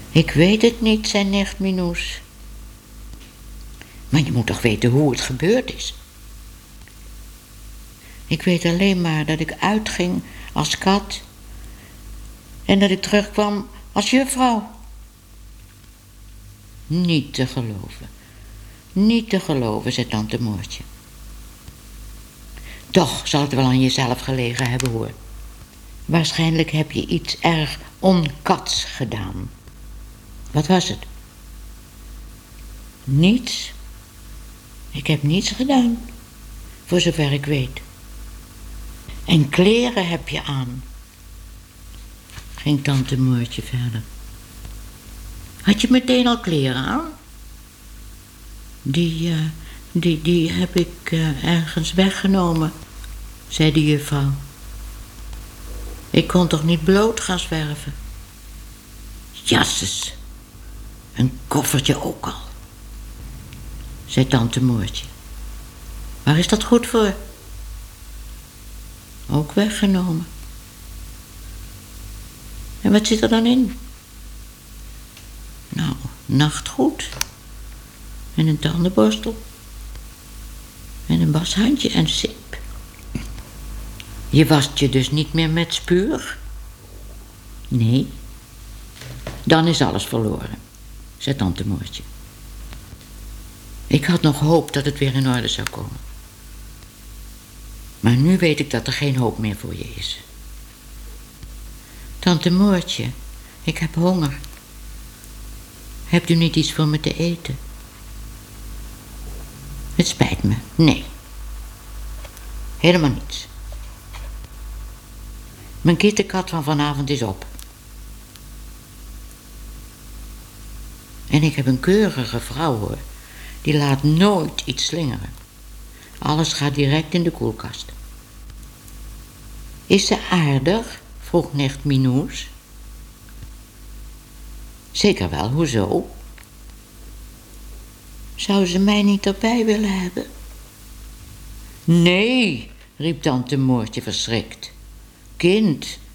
Ik weet het niet, zei nicht Minoes. Maar je moet toch weten hoe het gebeurd is? Ik weet alleen maar dat ik uitging als kat en dat ik terugkwam als juffrouw. Niet te geloven. Niet te geloven, zei tante Moortje. Toch zal het wel aan jezelf gelegen hebben, hoor. Waarschijnlijk heb je iets erg onkats gedaan. Wat was het? Niets. Ik heb niets gedaan, voor zover ik weet. En kleren heb je aan, ging tante Moortje verder. Had je meteen al kleren aan? Die heb ik ergens weggenomen, zei de juffrouw. Ik kon toch niet bloot gaan zwerven? Jasses, een koffertje ook al, zei tante Moortje. Waar is dat goed voor? Ook weggenomen. En wat zit er dan in? Nou, nachtgoed. En een tandenborstel. En een washandje en zeep. Je wast je dus niet meer met spuur? Nee. Dan is alles verloren, zei tante Moortje. Ik had nog hoop dat het weer in orde zou komen. Maar nu weet ik dat er geen hoop meer voor je is. Tante Moortje, ik heb honger. Hebt u niet iets voor me te eten? Het spijt me, nee. Helemaal niets. Mijn kittenkat van vanavond is op. En ik heb een keurige vrouw, hoor. Die laat nooit iets slingeren. Alles gaat direct in de koelkast. Is ze aardig? Vroeg nicht Minoes. Zeker wel, hoezo? Zou ze mij niet erbij willen hebben? Nee, riep tante Moortje verschrikt. Kind,